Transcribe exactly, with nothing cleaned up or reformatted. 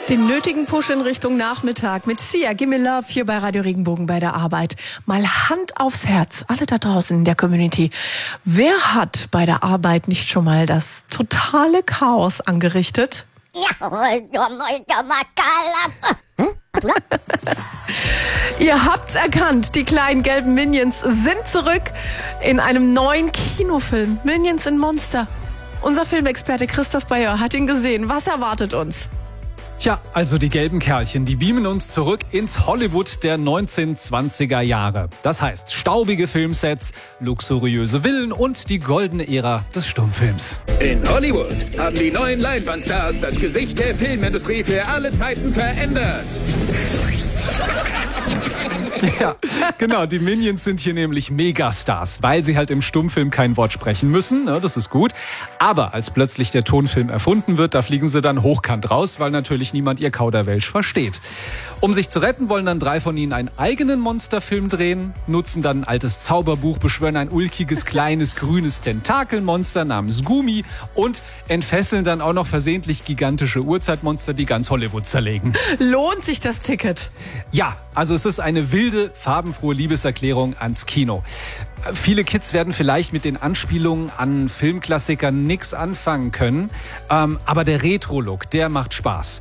Den nötigen Push in Richtung Nachmittag mit Sia, Gimme Love hier bei Radio Regenbogen bei der Arbeit. Mal Hand aufs Herz, alle da draußen in der Community. Wer hat bei der Arbeit nicht schon mal das totale Chaos angerichtet? Ihr habt's erkannt, die kleinen gelben Minions sind zurück in einem neuen Kinofilm. Minions in Monster. Unser Filmexperte Christoph Bayer hat ihn gesehen. Was erwartet uns? Tja, also die gelben Kerlchen, die beamen uns zurück ins Hollywood der neunzehnhundertzwanziger Jahre. Das heißt, staubige Filmsets, luxuriöse Villen und die goldene Ära des Stummfilms. In Hollywood haben die neuen Leinwandstars das Gesicht der Filmindustrie für alle Zeiten verändert. Ja, genau, die Minions sind hier nämlich Megastars, weil sie halt im Stummfilm kein Wort sprechen müssen, ne, das ist gut. Aber als plötzlich der Tonfilm erfunden wird, da fliegen sie dann hochkant raus, weil natürlich niemand ihr Kauderwelsch versteht. Um sich zu retten, wollen dann drei von ihnen einen eigenen Monsterfilm drehen, nutzen dann ein altes Zauberbuch, beschwören ein ulkiges, kleines, grünes Tentakelmonster namens Gumi und entfesseln dann auch noch versehentlich gigantische Urzeitmonster, die ganz Hollywood zerlegen. Lohnt sich das Ticket? Ja, also es ist eine wilde, farbenfrohe Liebeserklärung ans Kino. Viele Kids werden vielleicht mit den Anspielungen an Filmklassikern nichts anfangen können, ähm, aber der Retro-Look, der macht Spaß.